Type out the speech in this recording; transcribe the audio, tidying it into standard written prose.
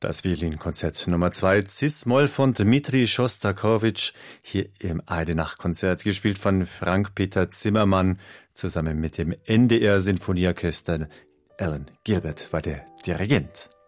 Das Violinkonzert Nummer 2 Cis-Moll von Dmitri Schostakowitsch, hier im Eidenach-Konzert, gespielt von Frank-Peter Zimmermann, zusammen mit dem NDR Sinfonieorchester. Alan Gilbert war der Dirigent.